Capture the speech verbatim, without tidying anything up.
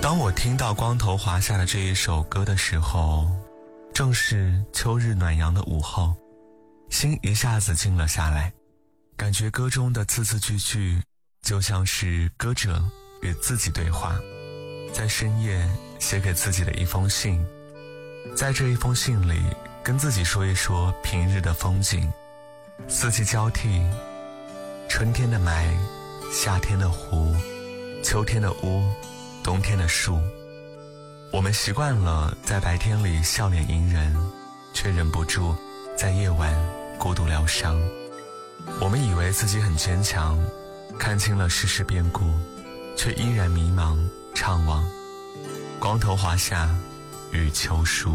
当我听到光头华夏的这一首歌的时候，正是秋日暖阳的午后，心一下子静了下来，感觉歌中的字字句句就像是歌者与自己对话，在深夜写给自己的一封信，在这一封信里跟自己说一说平日的风景，四季交替，春天的霾，夏天的湖，秋天的屋，冬天的树。我们习惯了在白天里笑脸迎人，却忍不住在夜晚孤独疗伤。我们以为自己很坚强，看清了世事变故，却依然迷茫怅惘。光头华夏与秋书。